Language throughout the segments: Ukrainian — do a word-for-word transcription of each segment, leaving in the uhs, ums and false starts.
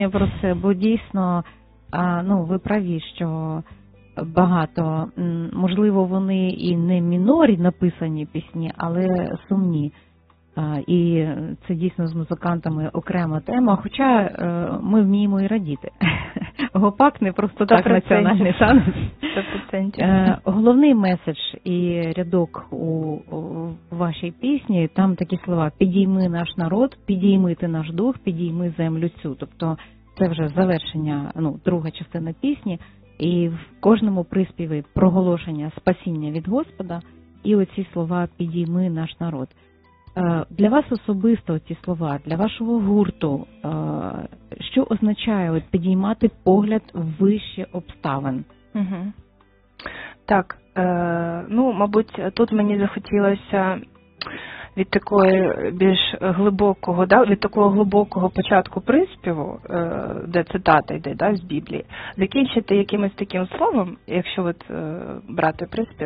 про це, бо дійсно, ну, ви праві, що багато, можливо, вони і не мінорі написані пісні, але сумні. І це дійсно з музикантами окрема тема, хоча ми вміємо і радіти. Гопак не просто так національний танець. Головний меседж і рядок у, у вашій пісні, там такі слова: підійми наш народ, підійми ти наш дух, підійми землю цю. Тобто це вже завершення, ну, друга частина пісні, і в кожному приспіві проголошення спасіння від Господа і оці слова підійми наш народ. Для вас особисто ці слова, для вашого гурту, що означає от підіймати погляд вище обставин? Угу. Так, е, ну, мабуть, тут мені захотілося від такої більш глибокого, да, від такого глибокого початку приспіву, е, де цитата йде, да, з Біблії, закінчити якимось таким словом, якщо от, е, брати приспів,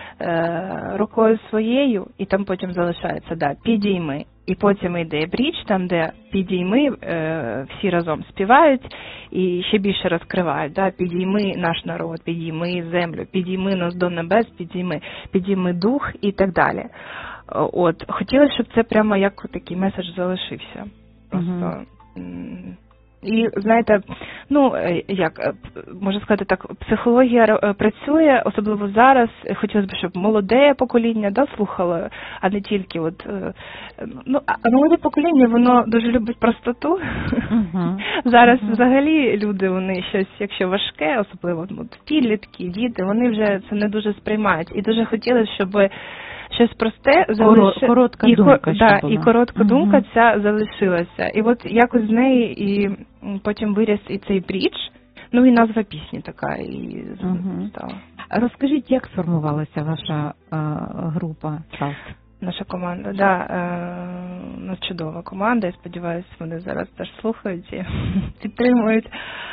е, рукою своєю, і там потім залишається, да, підійми. І потім йде бріч, там, де підійми, е, всі разом співають і ще більше розкривають, да, підійми наш народ, підійми землю, підійми нас до небес, підійми, підійми дух і так далі. От, хотілося, щоб це прямо як такий меседж залишився. Просто. Mm-hmm. І, знаєте, ну, як, можна сказати так, психологія працює, особливо зараз. Хотілося б, щоб молоде покоління, да, слухало, а не тільки от, ну, а молоде покоління, воно дуже любить простоту. Uh-huh. Зараз uh-huh. взагалі люди, вони щось, якщо важке, особливо от, підлітки, діти, вони вже це не дуже сприймають. І дуже хотілося, щоб щось просте залишилося. Коротка і, думка. Да, і коротка uh-huh. думка ця залишилася. І от якось з неї і потім виріс і цей брідж, ну і назва пісні така і uh-huh. стала. Розкажіть, як сформувалася ваша е, група «Салт»? Наша команда, да, е, у нас чудова команда, я сподіваюся, вони зараз теж слухають і підтримують.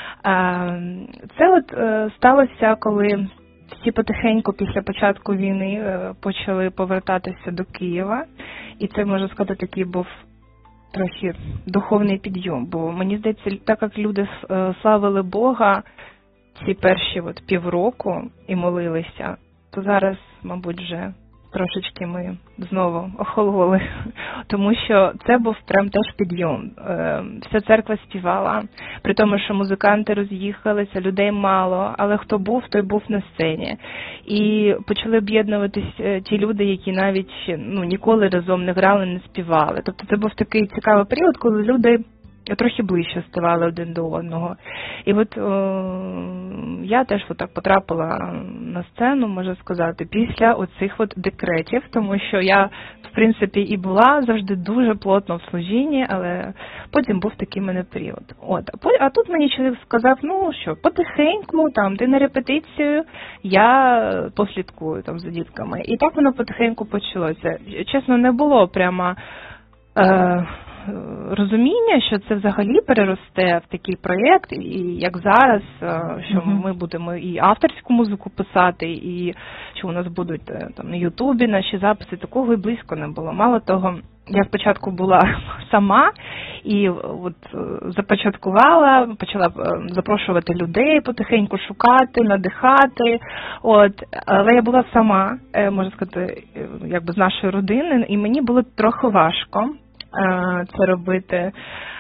Е, це от е, сталося, коли всі потихеньку після початку війни почали повертатися до Києва. І це, можна сказати, такий був трохи духовний підйом. Бо мені здається, так як люди славили Бога ці перші от півроку і молилися, то зараз, мабуть, вже трошечки ми знову охололи, тому що це був прям теж підйом. Вся церква співала, при тому, що музиканти роз'їхалися, людей мало, але хто був, той був на сцені. І почали об'єднуватись ті люди, які навіть ну, ніколи разом не грали, не співали. Тобто це був такий цікавий період, коли люди трохи ближче ставали один до одного. І от о, я теж отак потрапила на сцену, можна сказати, після оцих от декретів, тому що я, в принципі, і була завжди дуже плотно в служінні, але потім був такий мене період. От. А тут мені чоловік сказав, ну що, потихеньку, там, ти на репетицію, я послідкую там за дітками. І так воно потихеньку почалося. Чесно, не було прямо Е, розуміння, що це взагалі переросте в такий проєкт, і як зараз, що uh-huh. ми будемо і авторську музику писати, і що у нас будуть там на Ютубі наші записи, такого і близько не було. Мало того, я спочатку була сама і от започаткувала, почала запрошувати людей, потихеньку шукати, надихати. От, але я була сама, можна сказати, якби з нашої родини, і мені було трохи важко це робити.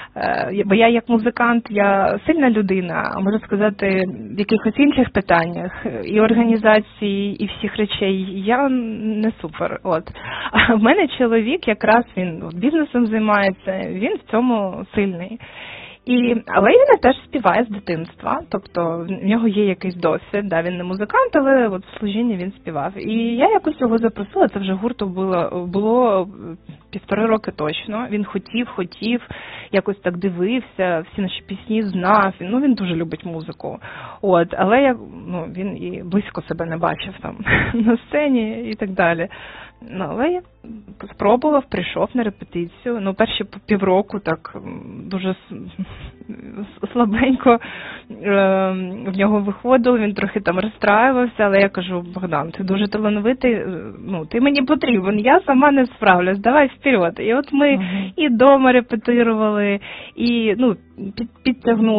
Бо я як музикант, я сильна людина, а можу сказати, в якихось інших питаннях, і організації, і всіх речей, я не супер. От. А в мене чоловік, якраз він бізнесом займається, він в цьому сильний. І, але він теж співає з дитинства, тобто в нього є якийсь досвід, да, він не музикант, але от в служінні він співав. І я якось його запросила, це вже гурту було, було півтори роки точно, він хотів, хотів, якось так дивився, всі наші пісні знав, ну він дуже любить музику. От, але я, ну, він і близько себе не бачив там на сцені і так далі. Ну, але я спробував, прийшов на репетицію. Ну, перші півроку так дуже слабенько в нього виходило, він трохи там розстраювався, але я кажу: Богдан, ти дуже талановитий, ну, ти мені потрібен, я сама не справлюсь, давай вперед. І от ми uh-huh. і дома репетирували, і, ну, під, підтягнули